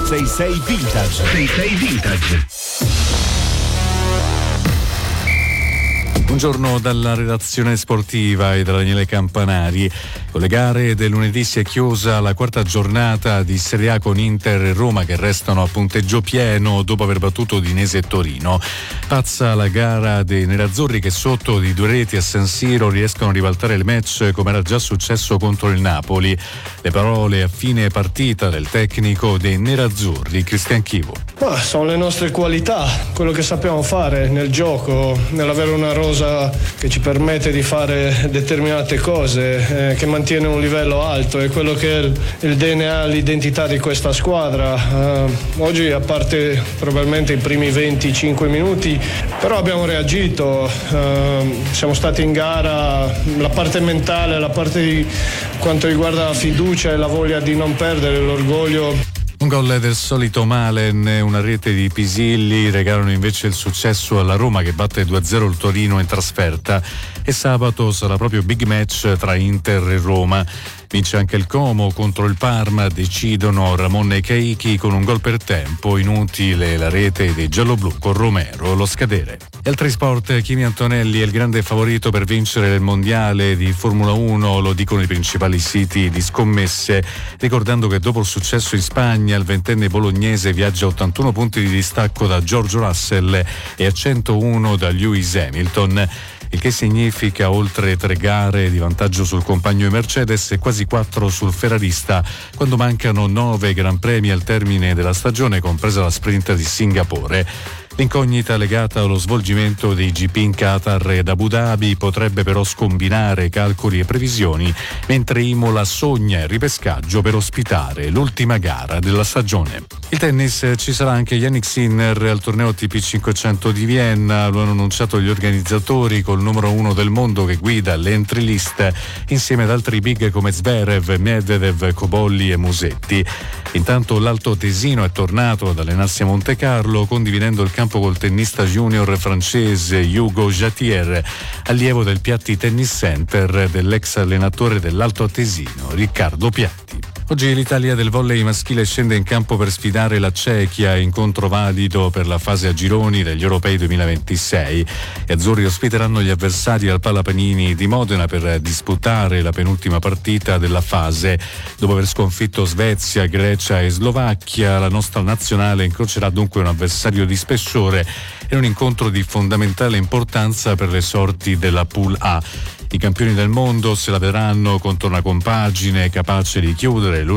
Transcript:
66 Vintage. 66 Vintage. Buongiorno dalla redazione sportiva e da Daniele Campanari. Con le gare del lunedì si è chiusa la quarta giornata di Serie A con Inter e Roma che restano a punteggio pieno dopo aver battuto Udinese e Torino. Pazza la gara dei nerazzurri che sotto di 2 reti a San Siro riescono a ribaltare il match come era già successo contro il Napoli. Le parole a fine partita del tecnico dei nerazzurri, Cristian Chivo. Sono le nostre qualità, quello che sappiamo fare nel gioco, nell'avere una rosa che ci permette di fare determinate cose, che mantiene un livello alto, è quello che è il DNA, l'identità di questa squadra. Oggi, a parte probabilmente i primi 25 minuti, però abbiamo reagito, siamo stati in gara, la parte mentale, la parte di quanto riguarda la fiducia e la voglia di non perdere, l'orgoglio. Un gol del solito Malen e una rete di Pisilli regalano invece il successo alla Roma che batte 2-0 il Torino in trasferta, e sabato sarà proprio big match tra Inter e Roma. Vince anche il Como contro il Parma, decidono Ramon e Caichi con un gol per tempo, inutile la rete dei gialloblu con Romero lo scadere. E altri sport, Kimi Antonelli è il grande favorito per vincere il mondiale di Formula 1, lo dicono i principali siti di scommesse, ricordando che dopo il successo in Spagna il ventenne bolognese viaggia a 81 punti di distacco da George Russell e a 101 da Lewis Hamilton. Il che significa oltre 3 gare di vantaggio sul compagno Mercedes e quasi 4 sul ferrarista, quando mancano 9 Gran Premi al termine della stagione, compresa la sprint di Singapore. L'incognita legata allo svolgimento dei GP in Qatar ed Abu Dhabi potrebbe però scombinare calcoli e previsioni, mentre Imola sogna il ripescaggio per ospitare l'ultima gara della stagione. Il tennis, ci sarà anche Jannik Sinner al torneo ATP 500 di Vienna, lo hanno annunciato gli organizzatori, col numero 1 del mondo che guida l'entry list insieme ad altri big come Zverev, Medvedev, Cobolli e Musetti. Intanto l'Alto Tesino è tornato ad allenarsi a Monte Carlo, condividendo il campo col tennista junior francese Hugo Jatier, allievo del Piatti Tennis Center dell'ex allenatore dell'Alto Tesino Riccardo Piatti. Oggi l'Italia del volley maschile scende in campo per sfidare la Cechia, incontro valido per la fase a gironi degli Europei 2026. Gli azzurri ospiteranno gli avversari al Palapanini di Modena per disputare la penultima partita della fase. Dopo aver sconfitto Svezia, Grecia e Slovacchia, la nostra nazionale incrocerà dunque un avversario di spessore e un incontro di fondamentale importanza per le sorti della Pool A. I campioni del mondo se la vedranno contro una compagine capace di chiudere